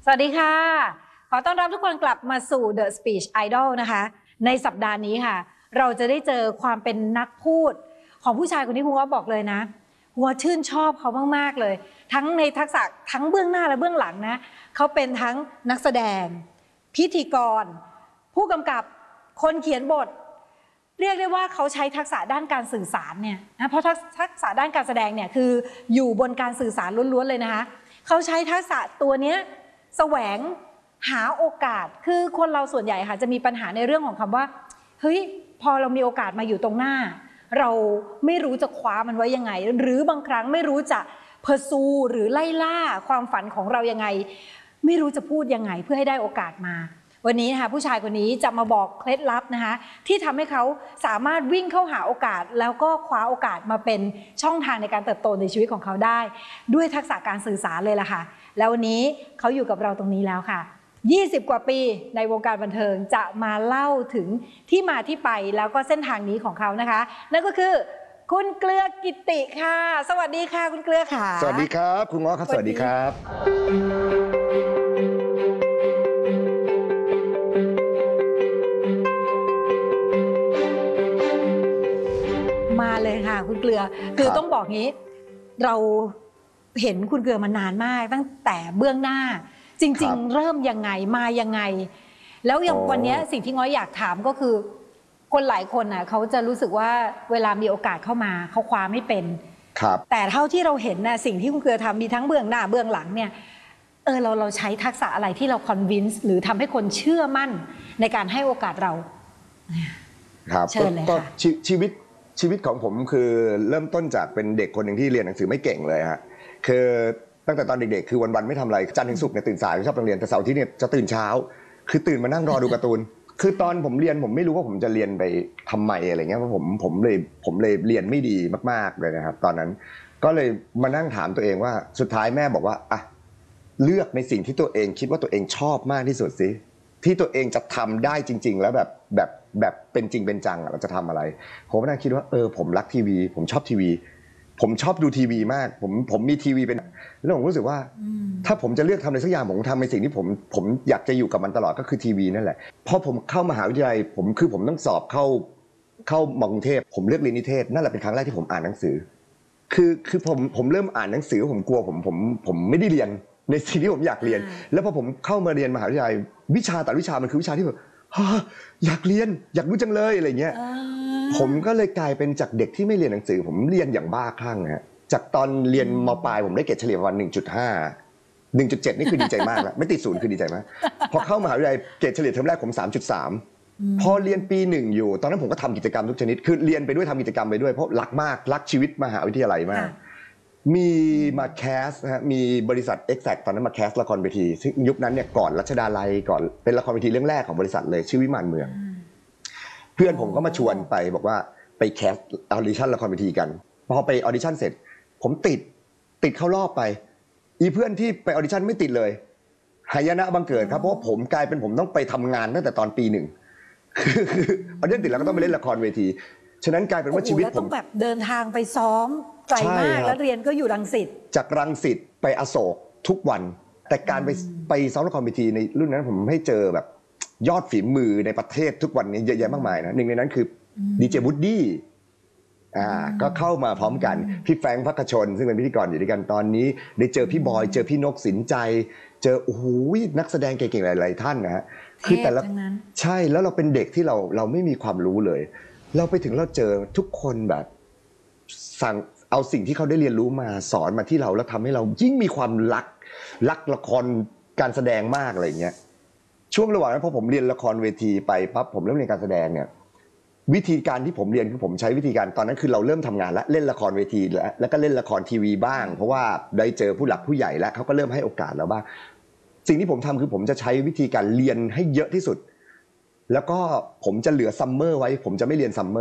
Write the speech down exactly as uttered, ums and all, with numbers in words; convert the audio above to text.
สวัสดีค่ะขอต้อนรับทุกคนกลับมาสู่ The Speech Idol นะคะในสัปดาห์นี้ค่ะเราจะได้เจอความเป็นนักพูดของผู้ชายคนนี้คุณว่าบอกเลยนะหัวชื่นชอบเขามากๆเลยทั้งในทักษะทั้งเบื้องหน้าและเบื้องหลังนะเขาเป็นทั้งนักแสดงพิธีกรผู้กำกับคนเขียนบทเรียกได้ว่าเขาใช้ทักษะด้านการสื่อสารเนี่ยนะเพราะทักษะด้านการแสดงเนี่ยคืออยู่บนการสื่อสารล้วนๆเลยนะคะเขาใช้ทักษะตัวเนี้ยแสวงหาโอกาสคือคนเราส่วนใหญ่ค่ะจะมีปัญหาในเรื่องของคำว่าเฮ้ยพอเรามีโอกาสมาอยู่ตรงหน้าเราไม่รู้จะคว้ามันไว้ยังไงหรือบางครั้งไม่รู้จะเพอร์ซูหรือไล่ล่าความฝันของเรายังไงไม่รู้จะพูดยังไงเพื่อให้ได้โอกาสมาวันนี้นะคะผู้ชายคนนี้จะมาบอกเคล็ดลับนะคะที่ทำให้เขาสามารถวิ่งเข้าหาโอกาสแล้วก็คว้าโอกาสมาเป็นช่องทางในการเติบโตในชีวิตของเขาได้ด้วยทักษะการสื่อสารเลยล่ะค่ะแล้ววันนี้เขาอยู่กับเราตรงนี้แล้วค่ะยี่สิบกว่าปีในวงการบันเทิงจะมาเล่าถึงที่มาที่ไปแล้วก็เส้นทางนี้ของเขานะคะนั่นก็คือคุณเกลือกิตติค่ะสวัสดีค่ะคุณเกลือค่ะสวัสดีครับคุณง้อครับสวัสดีครับมาเลยค่ะคุณเกลือคือต้องบอกงี้เราเห็นคุณเกลือมานานมากตั้งแต่เบื้องหน้าจริงๆเริ่มยังไงมายังไงแล้วอย่างวันนี้สิ่งที่ง้อยอยากถามก็คือคนหลายคนน่ะเขาจะรู้สึกว่าเวลามีโอกาสเข้ามาเขาคว้าไม่เป็นครับแต่เท่าที่เราเห็นน่ะสิ่งที่คุณเกลือทำมีทั้งเบื้องหน้าเบื้องหลังเนี่ยเออเราเราใช้ทักษะอะไรที่เราคอนวินส์หรือทำให้คนเชื่อมั่นในการให้โอกาสเราครับเชิญเลยค่ะชีวิตชีวิตของผมคือเริ่มต้นจากเป็นเด็กคนหนึ่งที่เรียนหนังสือไม่เก่งเลยฮะคือตั้งแต่ตอนเด็กๆคือวันๆไม่ทำอะไรจันทร์ถึงศุกร์เนี่ยตื่นสายชอบโรงเรียนแต่เสาร์อาทิตย์เนี่ยจะตื่นเช้าคือตื่นมานั่งรอดูการ์ตูนคือตอนผมเรียนผมไม่รู้ว่าผมจะเรียนไปทำไมอะไรเงี้ยเพราะผมผมเลยผมเลยเรียนไม่ดีมากๆเลยนะครับตอนนั้นก็เลยมานั่งถามตัวเองว่าสุดท้ายแม่บอกว่าอ่ะเลือกในสิ่งที่ตัวเองคิดว่าตัวเองชอบมากที่สุดสิที่ตัวเองจะทำได้จริงๆแล้วแบบแบบแบบเป็นจริงเป็นจังเราจะทำอะไรผมก็นั่งคิดว่าเออผมรักทีวีผมชอบทีวีผมชอบดูทีวีมากผมผมมีทีวีเป็นแล้วผมรู้สึกว่าถ้าผมจะเลือกทำอะไรสักอย่างผมทำในสิ่งที่ผมผมอยากจะอยู่กับมันตลอดก็คือทีวีนั่นแหละพอผมเข้ามหาวิทยาลัยผมคือผมต้องสอบเข้าเข้ามากรุงเทพผมเลือกเรียนนิเทศนั่นแหละเป็นครั้งแรกที่ผมอ่านหนังสือคือคือผมผมเริ่มอ่านหนังสือผมกลัวผมผมผมไม่ได้เรียนในสิ่งที่ผมอยากเรียนแล้วพอผมเข้ามาเรียนมหาวิทยาลัยวิชาแต่วิชามันคือวิชาที่แบบอยากเรียนอยากรู้จังเลยอะไรเงี้ยผมก็เลยกลายเป็นจากเด็กที่ไม่เรียนหนังสือผมเรียนอย่างบ้าคลั่งฮะจากตอนเรียนม.ปลายผมได้เกรดเฉลี่ยประมาณ หนึ่งจุดห้า หนึ่งจุดเจ็ด นี่คือดีใจมากแล้วไม่ติดศูนย์คือดีใจมากพอเข้ามหาวิทยาลัยเกรดเฉลี่ยเทอมแรกผม สามจุดสาม พอเรียนปีหนึ่งอยู่ตอนนั้นผมก็ทำกิจกรรมทุกชนิดคือเรียนไปด้วยทำกิจกรรมไปด้วยเพราะรักมากรักชีวิตมหาวิทยาลัยมากมีมาแคสนะฮะมีบริษัท Exact ตอนนั้นมาแคสละครเวทีซึ่งยุคนั้นเนี่ยก่อนรัชดาลัยก่อนเป็นละครเวทีเรื่องแรกของบริษัทเลยชื่อวิมานเมืองเพื่อนผมก็มาชวนไปบอกว่าไปแคสออดิชั่นละครเวทีกันพอไปออดิชั่นเสร็จผมติดติดเข้ารอบไปอีเพื่อนที่ไปออดิชั่นไม่ติดเลยหายนะบังเกิดครับเพราะผมกลายเป็นผมต้องไปทำงานตั้งแต่ตอนปีหนึ่งคือออดิชั่นติดแล้วก็ต้องไปเล่นละครเวทีฉะนั้นกลายเป็นว่าชีวิตผมต้องแบบเดินทางไปซ้อมไกลมากแล้วเรียนก็อยู่รังสิตจากรังสิตไปอโศกทุกวันแต่การไปไปซ้อมละครเวทีในรุ่นนั้นผมให้เจอแบบยอดฝีมือในประเทศทุกวันนี้เยอะแยะมากมายนะหนึ่งในนั้นคือดีเจวูดดี้อ่าก็เข้ามาพร้อมกันพี่แฟรงค์ภัคชนซึ่งเป็นพิธีกรอยู่ด้วยกันตอนนี้ได้เจอพี่บอยเจอพี่นกสินใจเจอโอ้โหนักแสดงเก่งๆหลายๆท่านนะฮะคือแต่ละใช่แล้วเราเป็นเด็กที่เราเราไม่มีความรู้เลยเราไปถึงเราเจอทุกคนแบบสั่งเอาสิ่งที่เขาได้เรียนรู้มาสอนมาที่เราแล้วทำให้เรายิ่งมีความรักรักละครการแสดงมากอะไรเงี้ยช่วงระหว่างนั้นพอผมเรียนละครเวทีไปปั๊บผมเริ่มเรียนการแสดงเนี่ยวิธีการที่ผมเรียนคือผมใช้วิธีการตอนนั้นคือเราเริ่มทำงานแล้วเล่นละครเวทีแล้วแล้วก็เล่นละครทีวีบ้างเพราะว่าได้เจอผู้หลักผู้ใหญ่แล้วเขาก็เริ่มให้โอกาสเราบ้างสิ่งที่ผมทำคือผมจะใช้วิธีการเรียนให้เยอะที่สุดแล้วก็ผมจะเหลือซัมเมอร์ไว้ผมจะไม่เรียนซัมเมอร์